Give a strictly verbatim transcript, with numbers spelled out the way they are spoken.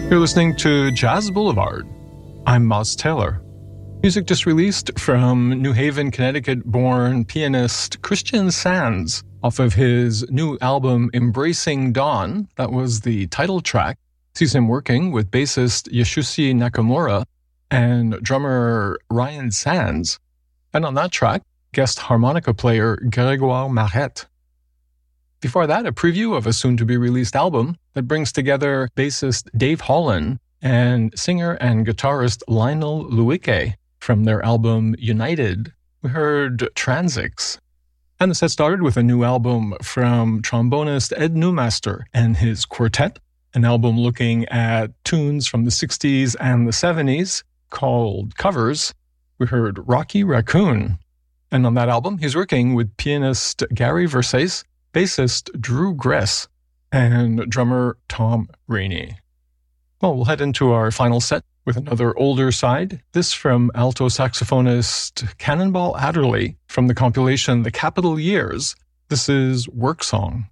You're listening to Jazz Boulevard. I'm Moz Taylor. Music just released from New Haven, Connecticut-born pianist Christian Sands off of his new album Embracing Dawn. That was the title track. Sees him working with bassist Yasushi Nakamura and drummer Ryan Sands. And on that track, guest harmonica player Grégoire Marette. Before that, a preview of a soon-to-be-released album that brings together bassist Dave Holland and singer and guitarist Lionel Loueke from their album United. We heard Transix. And the set started with a new album from trombonist Ed Newmaster and his quartet, an album looking at tunes from the sixties and the seventies called Covers. We heard Rocky Raccoon. And on that album, he's working with pianist Gary Versace, bassist Drew Gress, and drummer Tom Rainey. Well, we'll head into our final set with another older side. This from alto saxophonist Cannonball Adderley from the compilation The Capitol Years. This is Work Song.